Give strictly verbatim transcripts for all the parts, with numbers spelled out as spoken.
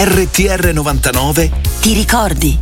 R T R novantanove ti ricordi.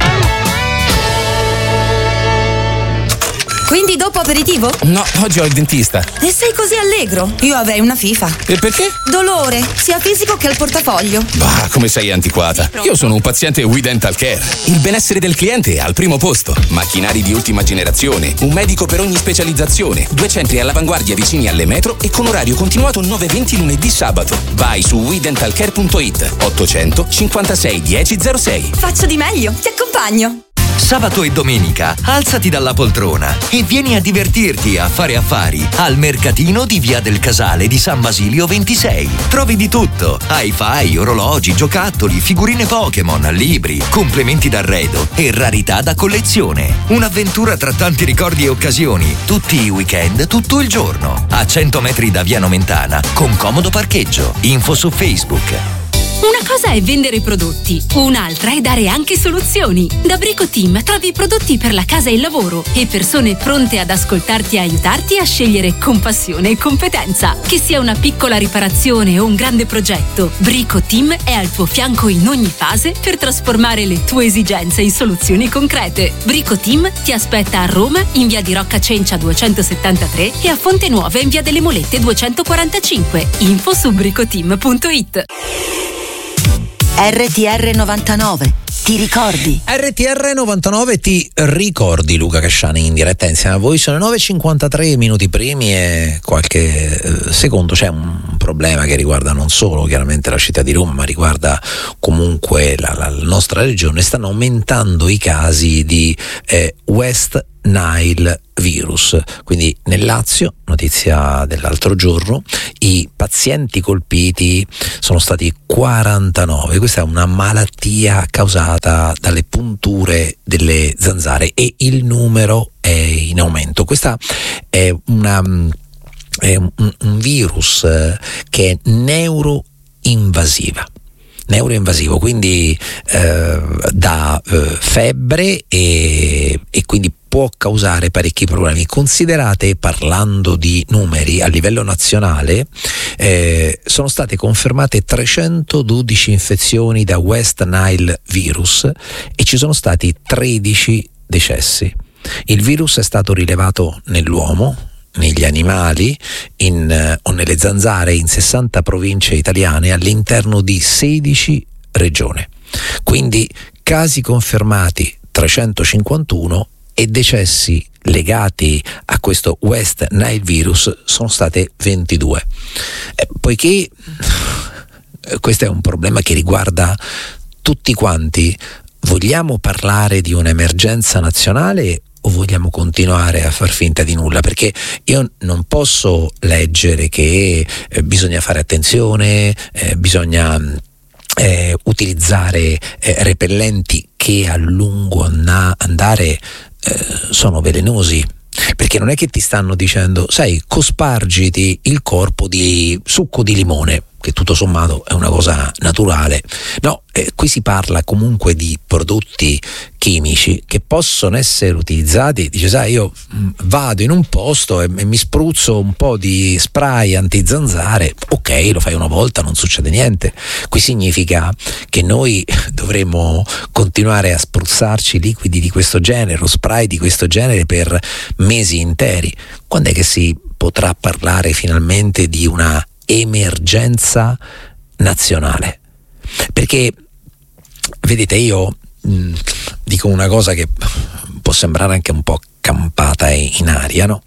Quindi dopo aperitivo? No, oggi ho il dentista. E sei così allegro? Io avrei una fifa. E perché? Dolore, sia fisico che al portafoglio. Bah, come sei antiquata. Io sono un paziente We Dental Care. Il benessere del cliente è al primo posto. Macchinari di ultima generazione, un medico per ogni specializzazione, due centri all'avanguardia vicini alle metro e con orario continuato nove venti lunedì sabato. Vai su we dental care punto it. ottocento cinquantasei dieci zero sei. Faccio di meglio, ti accompagno. Sabato e domenica alzati dalla poltrona e vieni a divertirti a fare affari al mercatino di Via del Casale di San Basilio ventisei. Trovi di tutto: hi-fi, orologi, giocattoli, figurine Pokémon, libri, complementi d'arredo e rarità da collezione. Un'avventura tra tanti ricordi e occasioni, tutti i weekend, tutto il giorno. A cento metri da Via Nomentana, con comodo parcheggio. Info su Facebook. Una cosa è vendere prodotti, un'altra è dare anche soluzioni. Da Brico Team trovi prodotti per la casa e il lavoro e persone pronte ad ascoltarti e aiutarti a scegliere con passione e competenza. Che sia una piccola riparazione o un grande progetto, Brico Team è al tuo fianco in ogni fase per trasformare le tue esigenze in soluzioni concrete. Brico Team ti aspetta a Roma in via di Rocca Cencia duecentosettantatré e a Fonte Nuova in via delle Molette duecentoquarantacinque. Info su bricoteam punto it. R T R novantanove, ti ricordi? R T R novantanove ti ricordi, Luca Casciani in diretta insieme a voi. Sono nove e cinquantatré minuti primi e qualche eh, secondo. C'è un problema che riguarda non solo chiaramente la città di Roma, ma riguarda comunque la, la, la nostra regione. Stanno aumentando i casi di eh, West Nile virus, quindi nel Lazio, notizia dell'altro giorno, i pazienti colpiti sono stati quarantanove. Questa è una malattia causata dalle punture delle zanzare e il numero è in aumento. Questa è una è un, un virus che è neuroinvasiva neuroinvasivo, quindi eh, dà eh, febbre e, e quindi può causare parecchi problemi. Considerate, parlando di numeri a livello nazionale, eh, sono state confermate trecentododici infezioni da West Nile virus e ci sono stati tredici decessi. Il virus è stato rilevato nell'uomo, negli animali in, eh, o nelle zanzare in sessanta province italiane all'interno di sedici regioni. Quindi casi confermati trecentocinquantuno e decessi legati a questo West Nile virus sono state ventidue. Eh, poiché questo è un problema che riguarda tutti quanti, vogliamo parlare di un'emergenza nazionale o vogliamo continuare a far finta di nulla? Perché io non posso leggere che eh, bisogna fare attenzione, eh, bisogna eh, utilizzare eh, repellenti che a lungo anna- andare eh, sono velenosi. Perché non è che ti stanno dicendo, sai, cospargiti il corpo di succo di limone, che tutto sommato è una cosa naturale. No, eh, qui si parla comunque di prodotti chimici che possono essere utilizzati. Dice, sai, io mh, vado in un posto e, e mi spruzzo un po' di spray antizanzare, ok, lo fai una volta, non succede niente. Qui significa che noi dovremmo continuare a spruzzarci liquidi di questo genere o spray di questo genere per mesi interi. Quando è che si potrà parlare finalmente di una emergenza nazionale? Perché vedete, io mh, dico una cosa che può sembrare anche un po' campata in aria, no?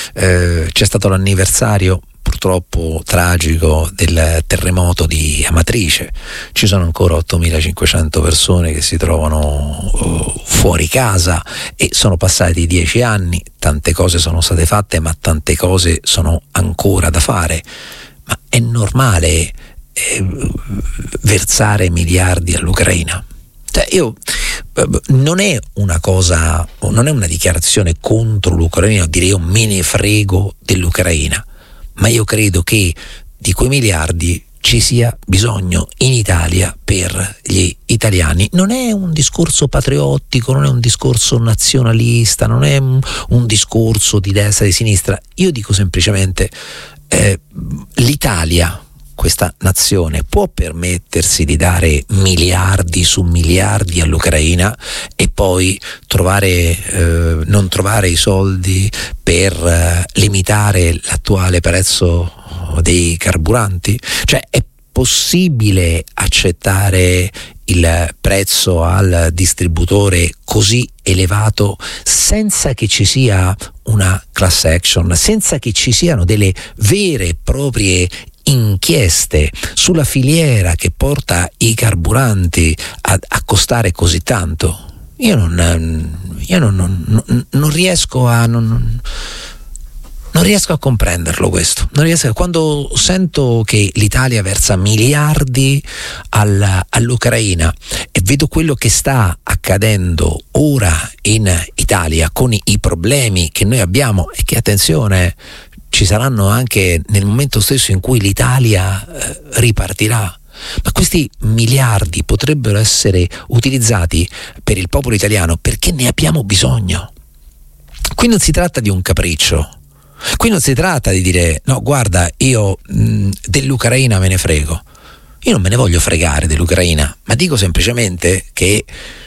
Eh, c'è stato l'anniversario purtroppo tragico del terremoto di Amatrice, ci sono ancora ottomilacinquecento persone che si trovano uh, fuori casa e sono passati dieci anni, tante cose sono state fatte ma tante cose sono ancora da fare. Ma è normale eh, versare miliardi all'Ucraina? Cioè io eh, non è una cosa, non è una dichiarazione contro l'Ucraina, direi io me ne frego dell'Ucraina, ma io credo che di quei miliardi ci sia bisogno in Italia per gli italiani. Non è un discorso patriottico, non è un discorso nazionalista, non è un, un discorso di destra e di sinistra. Io dico semplicemente Eh, l'Italia questa nazione può permettersi di dare miliardi su miliardi all'Ucraina e poi trovare eh, non trovare i soldi per eh, limitare l'attuale prezzo dei carburanti? Cioè, è possibile accettare il prezzo al distributore così elevato senza che ci sia una class action, senza che ci siano delle vere e proprie inchieste sulla filiera che porta i carburanti a, a costare così tanto? Io non, io non, non, non riesco a non, non riesco a comprenderlo questo. Non riesco, quando sento che l'Italia versa miliardi al, all'Ucraina e vedo quello che sta accadendo ora in Italia con i, i problemi che noi abbiamo e che, attenzione, ci saranno anche nel momento stesso in cui l'Italia eh, ripartirà. Ma questi miliardi potrebbero essere utilizzati per il popolo italiano perché ne abbiamo bisogno. Qui non si tratta di un capriccio, qui non si tratta di dire no, guarda, io mh, dell'Ucraina me ne frego. Io non me ne voglio fregare dell'Ucraina, ma dico semplicemente che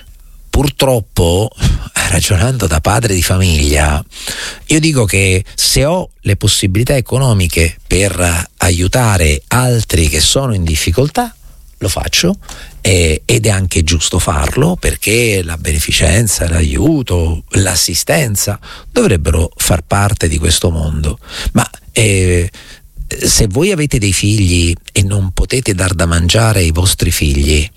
purtroppo, ragionando da padre di famiglia, io dico che se ho le possibilità economiche per aiutare altri che sono in difficoltà, lo faccio, eh, ed è anche giusto farlo, perché la beneficenza, l'aiuto, l'assistenza dovrebbero far parte di questo mondo. Ma eh, se voi avete dei figli e non potete dar da mangiare ai vostri figli,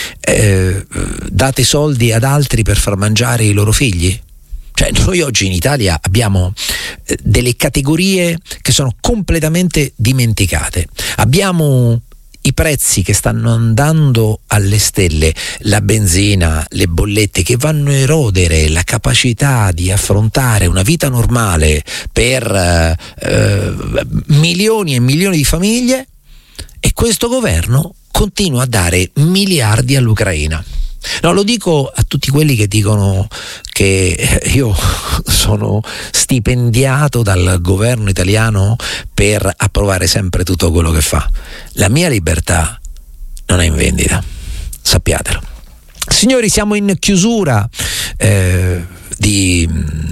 eh, date soldi ad altri per far mangiare i loro figli? Cioè, noi oggi in Italia abbiamo eh, delle categorie che sono completamente dimenticate. Abbiamo i prezzi che stanno andando alle stelle, la benzina, le bollette, che vanno a erodere la capacità di affrontare una vita normale per eh, eh, milioni e milioni di famiglie, e questo governo continua a dare miliardi all'Ucraina. No, lo dico a tutti quelli che dicono che io sono stipendiato dal governo italiano per approvare sempre tutto quello che fa. La mia libertà non è in vendita, sappiatelo. Signori, siamo in chiusura eh, di...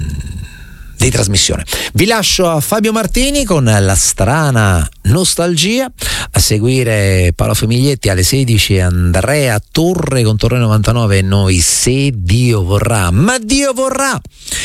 di trasmissione. Vi lascio a Fabio Martini con La strana nostalgia, a seguire Paolo Famiglietti alle sedici, Andrea Torre con Torre novantanove e noi, se Dio vorrà, ma Dio vorrà,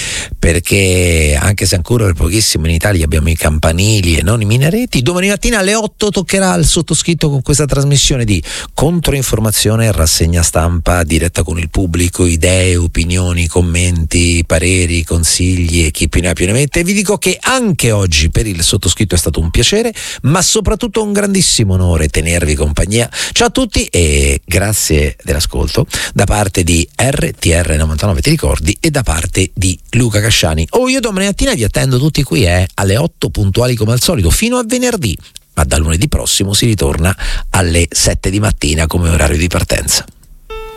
perché anche se ancora per pochissimo in Italia abbiamo i campanili e non i minareti, domani mattina alle otto toccherà al sottoscritto con questa trasmissione di controinformazione, rassegna stampa diretta con il pubblico, idee, opinioni, commenti, pareri, consigli e chi più ne ha più ne mette. E vi dico che anche oggi per il sottoscritto è stato un piacere, ma soprattutto un grandissimo onore tenervi compagnia. Ciao a tutti e grazie dell'ascolto da parte di R T R novantanove, ti ricordi, e da parte di Luca Casciani. Oh, io domani mattina vi attendo tutti qui eh, alle otto puntuali come al solito fino a venerdì, ma da lunedì prossimo si ritorna alle sette di mattina come orario di partenza.